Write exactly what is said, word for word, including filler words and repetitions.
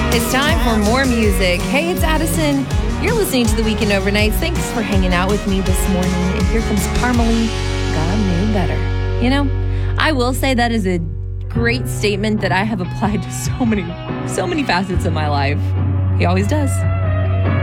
It's time for more music. Hey, it's Addison. You're listening to the Weekend Overnights. Thanks for hanging out with me this morning. And here comes Parmalee. God knew better. You know, I will say that is a great statement that I have applied to so many, so many facets of my life. He always does.